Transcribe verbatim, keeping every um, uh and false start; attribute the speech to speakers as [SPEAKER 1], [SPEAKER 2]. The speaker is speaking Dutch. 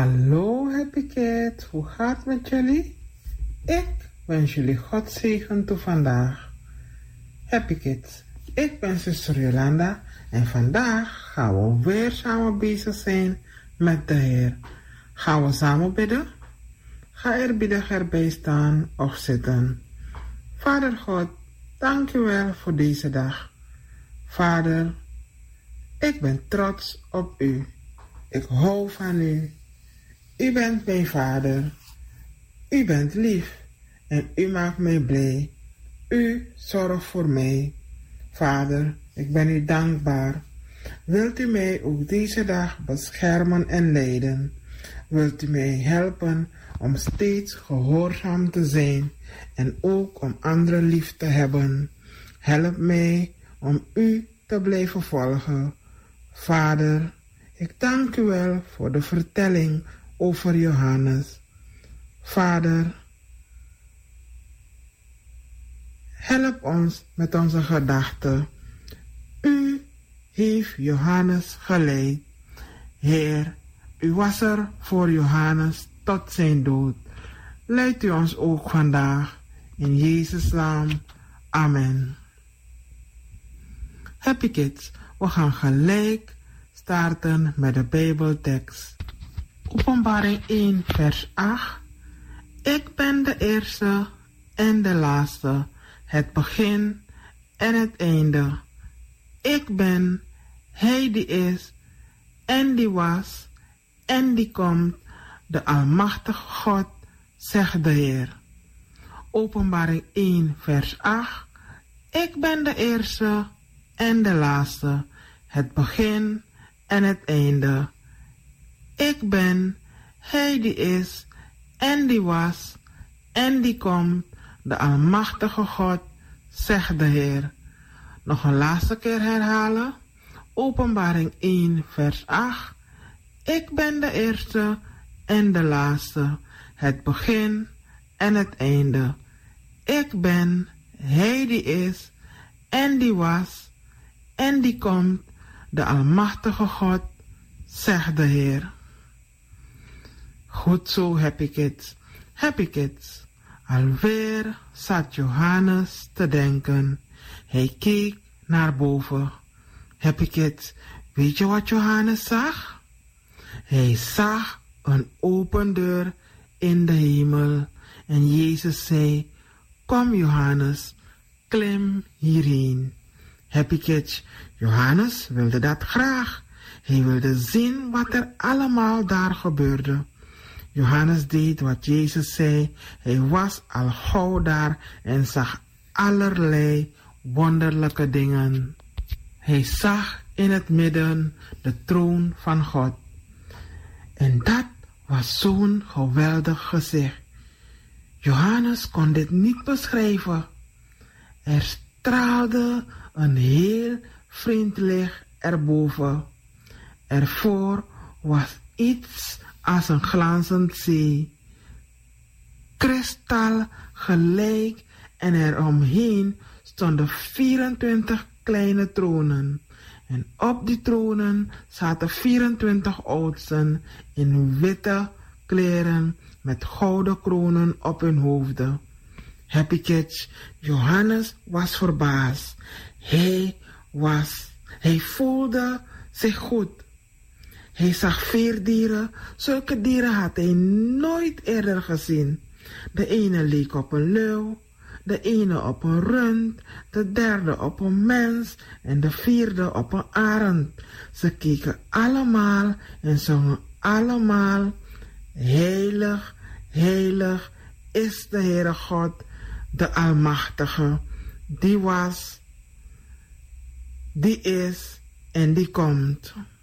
[SPEAKER 1] Hallo Happy Kids, hoe gaat het met jullie? Ik wens jullie Godzegen toe vandaag. Happy Kids, ik ben zuster Jolanda en vandaag gaan we weer samen bezig zijn met de Heer. Gaan we samen bidden? Ga eerbiedig erbij staan of zitten. Vader God, dank u wel voor deze dag. Vader, ik ben trots op u. Ik hou van u. U bent mijn vader. U bent lief en u maakt mij blij. U zorgt voor mij. Vader, ik ben u dankbaar. Wilt u mij ook deze dag beschermen en leiden? Wilt u mij helpen om steeds gehoorzaam te zijn en ook om anderen lief te hebben? Help mij om u te blijven volgen. Vader, ik dank u wel voor de vertelling over Johannes. Vader, help ons met onze gedachten. U heeft Johannes geleid. Heer, u was er voor Johannes tot zijn dood. Leid u ons ook vandaag. In Jezus' naam. Amen. Happy Kids, we gaan gelijk starten met de Bijbeltekst. Openbaring één vers acht. Ik ben de eerste en de laatste, het begin en het einde. Ik ben hij die is en die was en die komt, de Almachtige God, zegt de Heer. Openbaring één vers acht. Ik ben de eerste en de laatste, het begin en het einde. Ik ben hij die is en die was en die komt, de Almachtige God, zegt de Heer. Nog een laatste keer herhalen. Openbaring één vers acht. Ik ben de eerste en de laatste, het begin en het einde. Ik ben hij die is en die was en die komt, de Almachtige God, zegt de Heer. Goed zo, Happy Kids. Happy Kids. Alweer zat Johannes te denken. Hij keek naar boven. Happy Kids, weet je wat Johannes zag? Hij zag een open deur in de hemel. En Jezus zei, kom Johannes, klim hierheen. Happy Kids, Johannes wilde dat graag. Hij wilde zien wat er allemaal daar gebeurde. Johannes deed wat Jezus zei. Hij was al gauw daar en zag allerlei wonderlijke dingen. Hij zag in het midden de troon van God. En dat was zo'n geweldig gezicht. Johannes kon dit niet beschrijven. Er straalde een heel vreemd licht erboven. Ervoor was iets als een glanzend zee. Kristal gelijk en eromheen stonden vierentwintig kleine tronen. En op die tronen zaten vierentwintig oudsten in witte kleren met gouden kronen op hun hoofden. Happy Kids, Johannes was verbaasd. Hij was, hij voelde zich goed. Hij zag veerdieren, zulke dieren had hij nooit eerder gezien. De ene leek op een leeuw, de ene op een rund, de derde op een mens en de vierde op een arend. Ze keken allemaal en zongen allemaal, heilig, heilig is de Heere God, de Almachtige, die was, die is en die komt.